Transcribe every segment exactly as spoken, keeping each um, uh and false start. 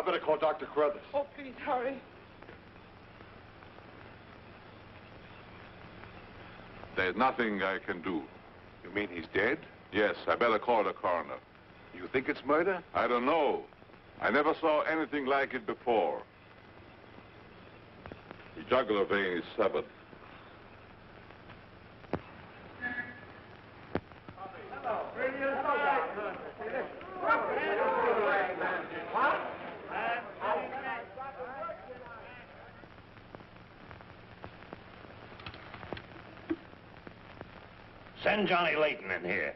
better call Doctor Carruthers. Oh, please, hurry. There's nothing I can do. You mean he's dead? Yes, I better call the coroner. You think it's murder? I don't know. I never saw anything like it before. The jugular vein is severed. Send Johnny Layton in here.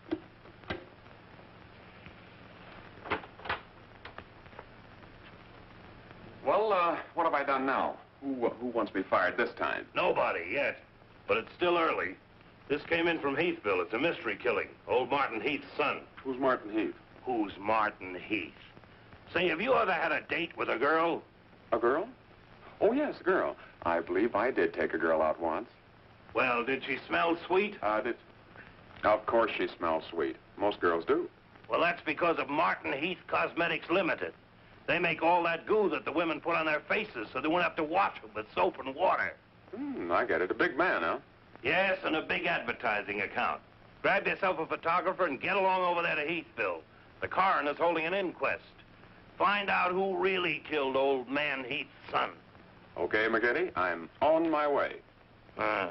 Well, uh, what have I done now? Who, uh, who wants me fired this time? Nobody yet, but it's still early. This came in from Heathville. It's a mystery killing. Old Martin Heath's son. Who's Martin Heath? Who's Martin Heath? Say, have you ever had a date with a girl? A girl? Oh, yes, a girl. I believe I did take a girl out once. Well, did she smell sweet? Uh, did... Of course she smells sweet. Most girls do. Well, that's because of Martin Heath Cosmetics Limited. They make all that goo that the women put on their faces so they won't have to wash them with soap and water. Hmm, I get it. A big man, huh? Yes, and a big advertising account. Grab yourself a photographer and get along over there to Heathville. The coroner's holding an inquest. Find out who really killed old man Heath's son. Okay, McGinty, I'm on my way. Ah.